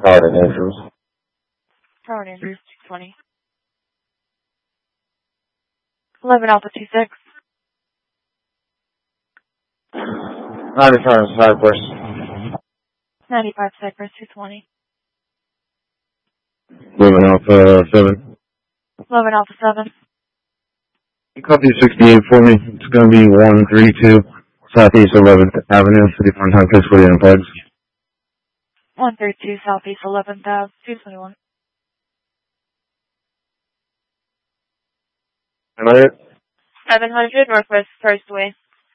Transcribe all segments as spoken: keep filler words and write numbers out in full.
Howard and Andrews. Howard Andrews, two twenty. eleven Alpha two six. ninety-five Cypress. ninety-five Cypress, two twenty. eleven Alpha seven. eleven Alpha seven. You copy sixty-eight for me. It's going to be one three two Southeast eleventh Avenue, City Front Time, Pittsburgh, and Plugs. one thirty-two Southeast eleventh Avenue, two twenty-one. seven hundred Northwest First Way.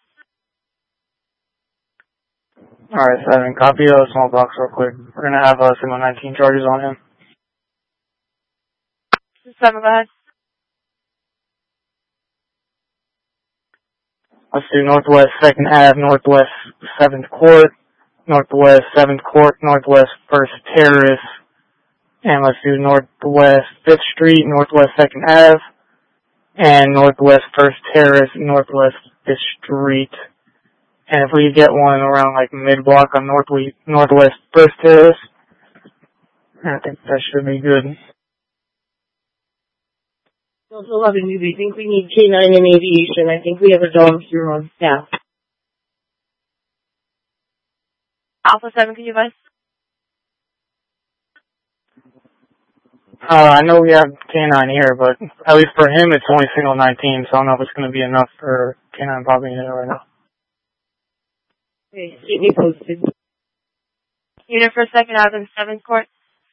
Alright, seven. Copy a small box real quick. We're going to have uh, Sigma nineteen charges on him. seven, go ahead. Let's do Northwest second Ave, Northwest seventh Court, Northwest seventh Court, Northwest first Terrace, and let's do Northwest fifth Street, Northwest second Ave, and Northwest first Terrace, Northwest fifth Street. And if we get one around like mid-block on Northwest, Northwest first Terrace, I think that should be good. eleven, I think we need K nine and aviation. I think we have a dog here on staff. Alpha seven, can you advise? Uh, I know we have K nine here, but at least for him, it's only single nineteen, so I don't know if it's going to be enough for K nine probably in there right now. Okay, keep me posted. Unit for second Avenue, seventh Court.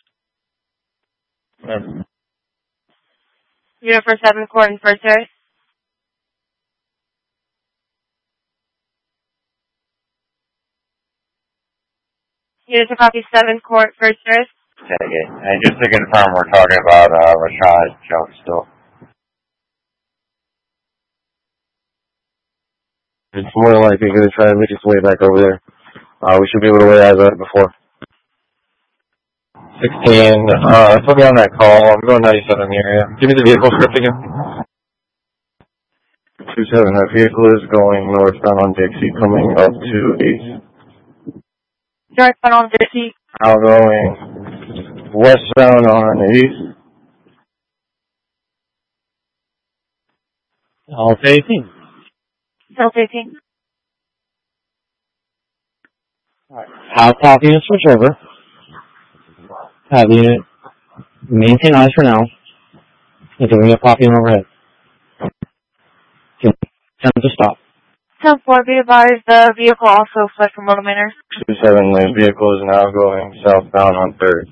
Seven. Unit for seventh Court and first Terrace. Unit to copy seventh Court, first Terrace. Okay, and just to confirm, we're talking about uh, Rashad Jones still. It's more likely going to try to make its way back over there. Uh, we should be able to realize that before. sixteen, uh, put me on that call. I'm going ninety-seven in the area. Give me the vehicle script again. two seven, that vehicle is going northbound on Dixie, coming up to east. Northbound on Dixie. Now going westbound on east. Alpha eighteen. Delta eighteen. Alright. Have copy and switch over. Have unit maintain eyes for now until we get copy and overhead. Time to stop. ten four, be advised, the vehicle also fled from Roto Manor. two seven, the vehicle is now going southbound on third.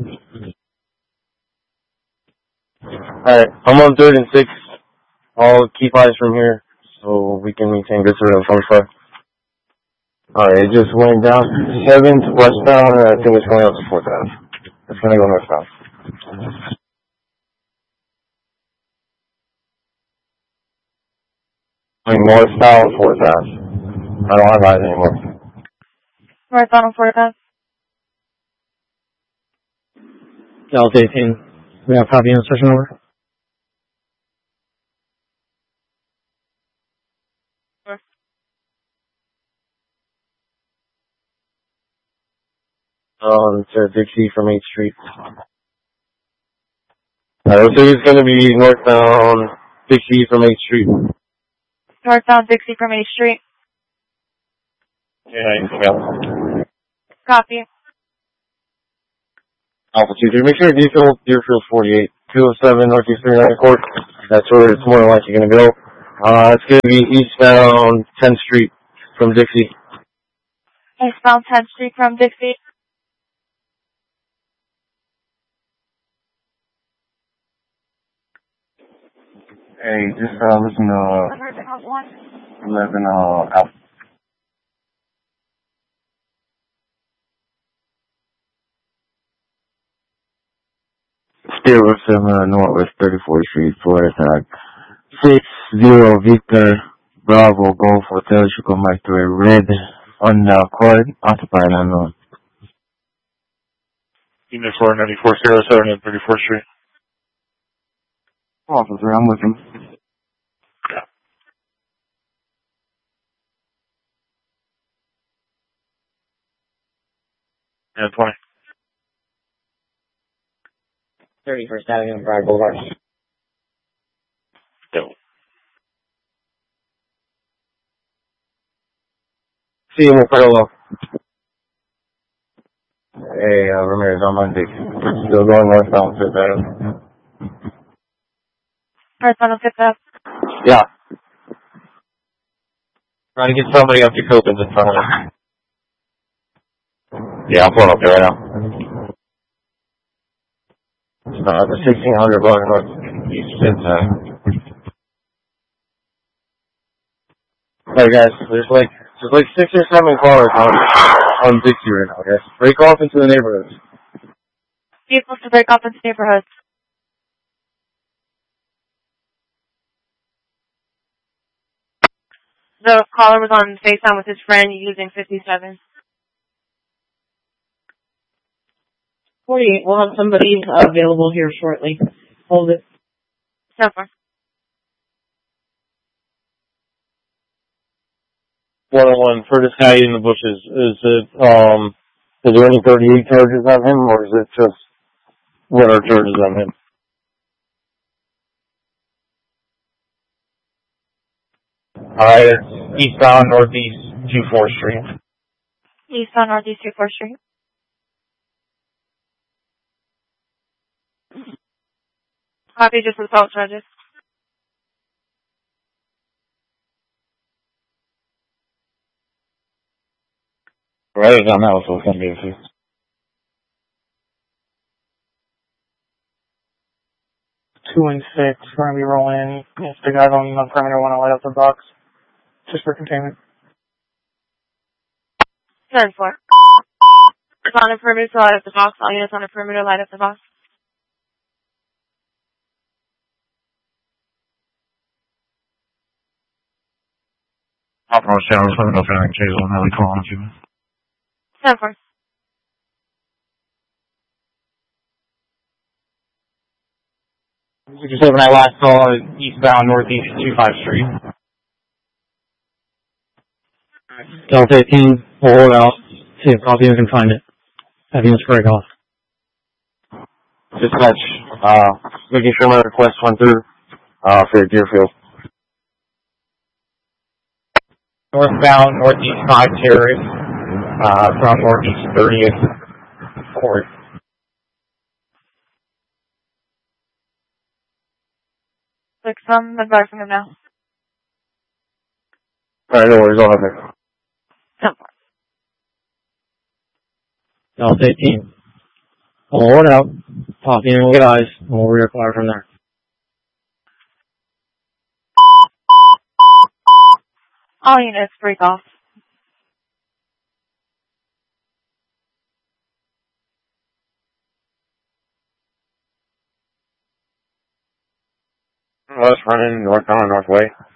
Alright, I'm on third and six. I'll keep eyes from here so we can maintain good surveillance on the front. Alright, it just went down seventh westbound, and I think it's going up to fourth Ave. It's going to go northbound. Going northbound, fourth Ave. I don't have eyes anymore. Northbound on fourth Ave. Delta eighteen. We have copy and switching over. Um, to Dixie from eighth Street. I don't think it's going to be northbound Dixie from eighth Street. Northbound Dixie from eighth Street. Yeah, yeah. Copy. Alpha two three. Make sure Deerfield, Deerfield forty-eight. two oh seven Northeast thirty-ninth Court. That's where it's more than likely going to go. Uh, it's going to be eastbound tenth Street from Dixie. Eastbound tenth Street from Dixie. Hey, just uh, listen to uh, eleven uh, Alpha. Zero seven uh, Northwest thirty-fourth Street, Florida attack. Six zero Victor Bravo Golf Hotel should come back to a red unknown card occupied unknown. Unit four ninety-four zero seven and thirty-fourth Street. Officer, I'm with him. Yeah. Yeah, twenty. thirty-first Avenue and Bragg Boulevard. Go. See you in parallel. Hey, uh, Ramirez on Monday. Still going northbound Fifth Avenue. Northbound on Fifth Ave. Yeah. Trying to get somebody up to Copens in front of me. Yeah, I'm pulling up there right now. It's not the sixteen hundred block north east Fifth Avenue. Hey guys, there's like there's like six or seven cars on on Dixie right now, guys. Break off into the neighborhoods. Vehicles to break off into neighborhoods. The caller was on FaceTime with his friend using fifty-seven. forty-eight, we'll have somebody available here shortly. Hold it. So far. One on one for this guy in the bushes. Is it um is there any thirty-eight charges on him, or is it just what are charges on him? Alright, it's eastbound northeast two fourth Street. Eastbound Northeast two fourth Street. Copy, just assault charges. Right on that, so it's gonna be a few. Two and six, we're gonna be rolling in. If the guys on the perimeter want to light up the box, just for containment. ten four. It's on the perimeter to light up the box. All units on the perimeter light up the box. Optimal channel, just let me know if anything changes on how we call on you. ten four. Just open that last call at eastbound northeast two five Street. Delta eighteen, we'll hold out. See if copy can find it. Have units break off. Dispatch, uh, making sure my request went through, uh, for Deerfield. Northbound northeast five Terrace, uh, from northeast thirtieth Court. Like some advising him now. Alright, no worries, I'll have it. ten four. Delta eighteen. We'll hold out. Pop in and we'll get eyes, and we'll reacquire from there. All units break off. Let's run in northbound, northway.